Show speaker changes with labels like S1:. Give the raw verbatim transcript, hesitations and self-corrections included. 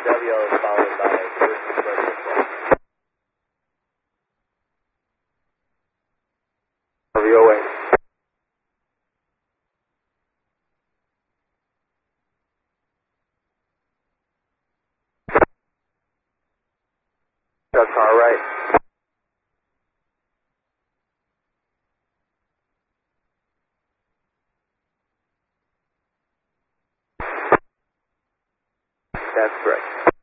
S1: W L is followed by Bruce Brooks. R V O A. That's all right. That's correct.